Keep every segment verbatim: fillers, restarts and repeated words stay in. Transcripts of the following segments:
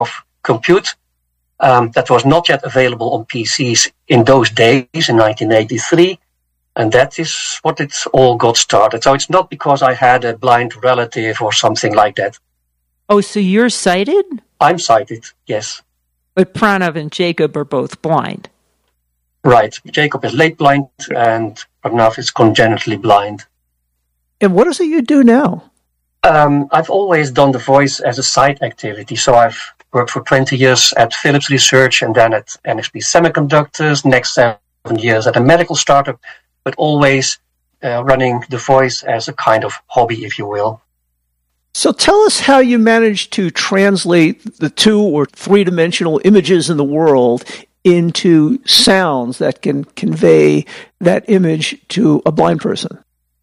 compute um, that was not yet available on P Cs in those days, in nineteen eighty-three. And that is what it all got started. So it's not because I had a blind relative or something like that. Oh, so you're sighted? I'm sighted, yes. But Pranav and Jacob are both blind. Right. Jacob is late blind and Pranav is congenitally blind. And what is it you do now? Um, I've always done the voice as a side activity. So I've worked for twenty years at Philips Research and then at N X P Semiconductors, next seven years at a medical startup, but always uh, running the voice as a kind of hobby, if you will. So tell us how you managed to translate the two or three-dimensional images in the world into sounds that can convey that image to a blind person.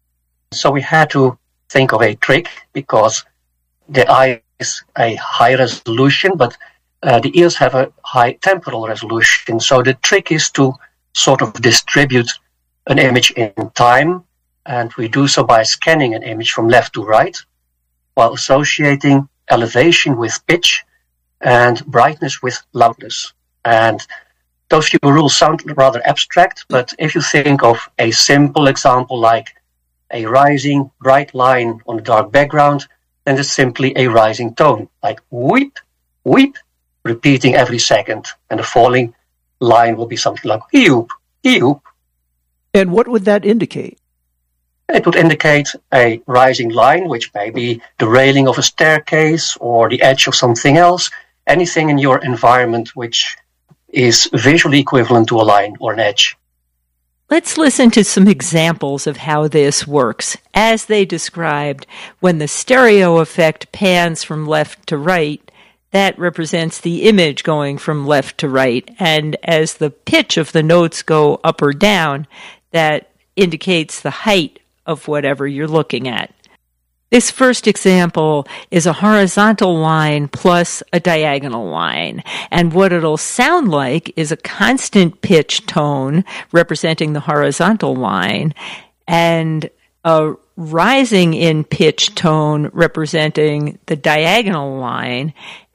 So we had to think of a trick because the eye is a high resolution, but uh, the ears have a high temporal resolution. So the trick is to sort of distribute an image in time, and we do so by scanning an image from left to right, while associating elevation with pitch and brightness with loudness. And those few rules sound rather abstract, but if you think of a simple example like a rising bright line on a dark background, then it's simply a rising tone, like weep, weep, repeating every second. And the falling line will be something like eoop, eoop. And what would that indicate? It would indicate a rising line, which may be the railing of a staircase or the edge of something else, anything in your environment which is visually equivalent to a line or an edge. Let's listen to some examples of how this works. As they described, when the stereo effect pans from left to right, that represents the image going from left to right. And as the pitch of the notes go up or down, that indicates the height of whatever you're looking at. This first example is a horizontal line plus a diagonal line. And what it'll sound like is a constant pitch tone representing the horizontal line and a rising in pitch tone representing the diagonal line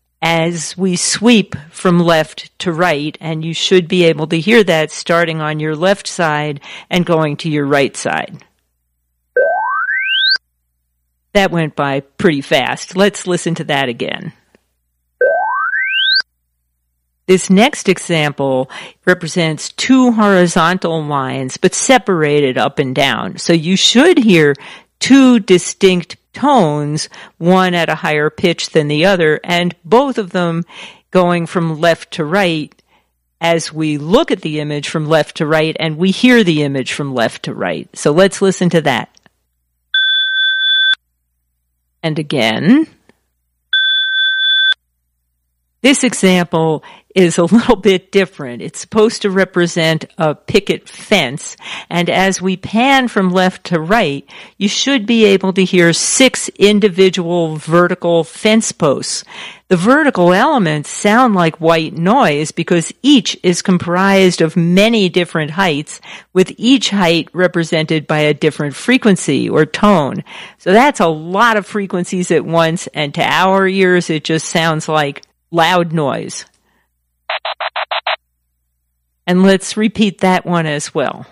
as we sweep from left to right. And you should be able to hear that starting on your left side and going to your right side. That went by pretty fast. Let's listen to that again. This next example represents two horizontal lines, but separated up and down. So you should hear two distinct tones, one at a higher pitch than the other, and both of them going from left to right as we look at the image from left to right, and we hear the image from left to right. So let's listen to that. And again. This example is a little bit different. It's supposed to represent a picket fence, and as we pan from left to right, you should be able to hear six individual vertical fence posts. The vertical elements sound like white noise because each is comprised of many different heights, with each height represented by a different frequency or tone. So that's a lot of frequencies at once, and to our ears it just sounds like loud noise. And let's repeat that one as well.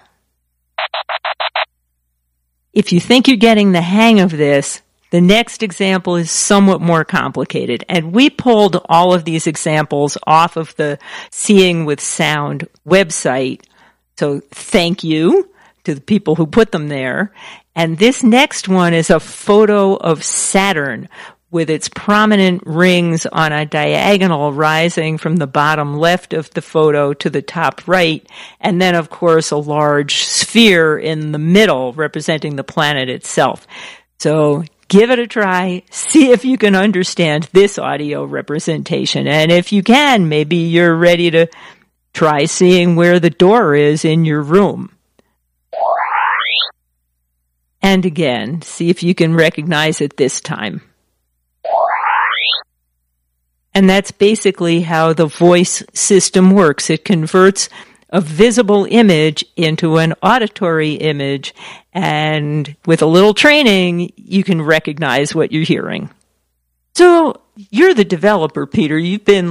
If you think you're getting the hang of this, the next example is somewhat more complicated. And we pulled all of these examples off of the Seeing with Sound website. So thank you to the people who put them there. And this next one is a photo of Saturn, with its prominent rings on a diagonal rising from the bottom left of the photo to the top right, and then, of course, a large sphere in the middle representing the planet itself. So give it a try. See if you can understand this audio representation. And if you can, maybe you're ready to try seeing where the door is in your room. And again, see if you can recognize it this time. And that's basically how the voice system works. It converts a visible image into an auditory image, and with a little training, you can recognize what you're hearing. So You're the developer, Peter. You've been